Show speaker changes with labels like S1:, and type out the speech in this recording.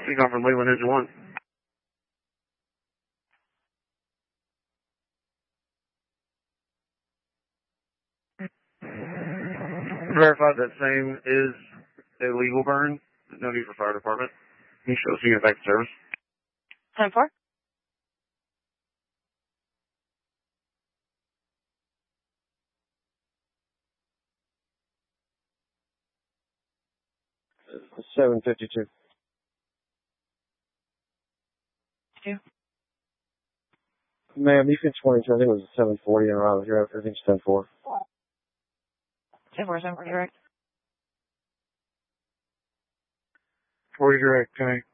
S1: Speaking from Leland Engine 1. Verify that same is a legal burn. No need for fire department. You show us unit back to service.
S2: 10-4.
S3: It's 752.
S2: 2.
S3: Ma'am, you can 22. I think it was 740 and around here. Everything's 10-4.
S2: 10-4, 7-4, direct.
S1: 40 direct, okay.